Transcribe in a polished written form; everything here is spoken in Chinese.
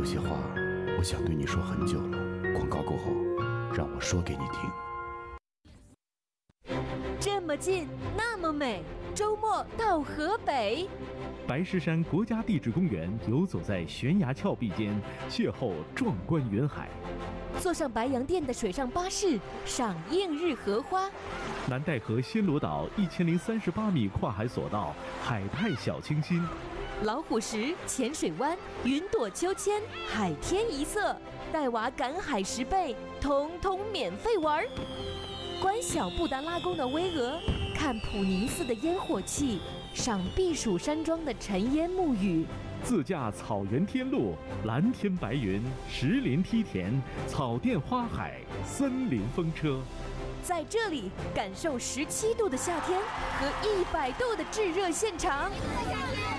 些话我想对你说很久了，广告过后让我说给你听。 这么近，那么美，周末到河北。 白石山国家地质公园游走在悬崖峭壁间，邂逅壮观云海。 坐上白洋淀的水上巴士，赏映日荷花。 南戴河暹罗岛1038米跨海索道，海派小清新。 老虎石、浅水湾、云朵秋千、海天一色，带娃赶海10倍，统统免费玩。观小布达拉宫的巍峨，看普宁寺的烟火气，赏避暑山庄的尘烟沐雨。 自驾草原天路，蓝天白云，石林梯田，草甸花海，森林风车。 在这里感受17度的夏天和100度的炙热现场。